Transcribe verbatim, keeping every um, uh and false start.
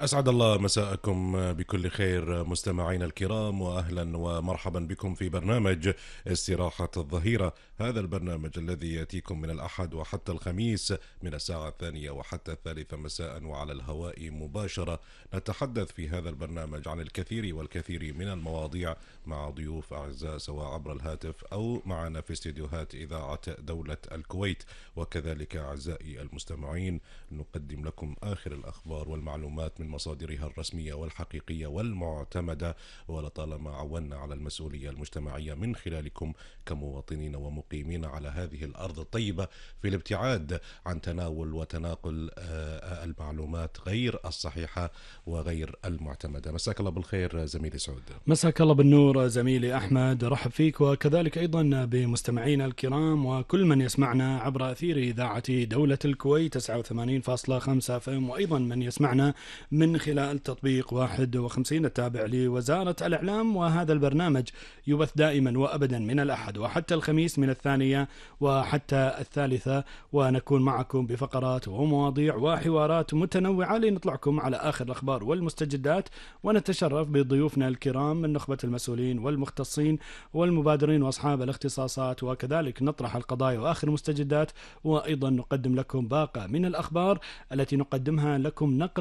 أسعد الله مساءكم بكل خير مستمعينا الكرام، وأهلا ومرحبا بكم في برنامج استراحة الظهيرة. هذا البرنامج الذي يأتيكم من الأحد وحتى الخميس من الساعة الثانية وحتى الثالثة مساء وعلى الهواء مباشرة. نتحدث في هذا البرنامج عن الكثير والكثير من المواضيع مع ضيوف أعزاء سواء عبر الهاتف أو معنا في استديوهات إذاعة دولة الكويت. وكذلك أعزائي المستمعين نقدم لكم آخر الأخبار والمعلومات من مصادرها الرسمية والحقيقية والمعتمدة، ولطالما عونا على المسؤولية المجتمعية من خلالكم كمواطنين ومقيمين على هذه الأرض الطيبة في الابتعاد عن تناول وتناقل المعلومات غير الصحيحة وغير المعتمدة. مساك الله بالخير زميلي سعود. مساك الله بالنور زميلي أحمد، رحب فيك وكذلك أيضا بمستمعينا الكرام وكل من يسمعنا عبر أثير إذاعة دولة الكويت تسعة وثمانين فاصلة خمسة اف ام، وأيضا من يسمعنا من خلال تطبيق واحد وخمسين التابع لوزارة الإعلام. وهذا البرنامج يبث دائما وأبدا من الأحد وحتى الخميس من الثانية وحتى الثالثة، ونكون معكم بفقرات ومواضيع وحوارات متنوعة لنطلعكم على آخر الأخبار والمستجدات، ونتشرف بضيوفنا الكرام من نخبة المسؤولين والمختصين والمبادرين وأصحاب الاختصاصات، وكذلك نطرح القضايا وآخر المستجدات، وأيضا نقدم لكم باقة من الأخبار التي نقدمها لكم نقل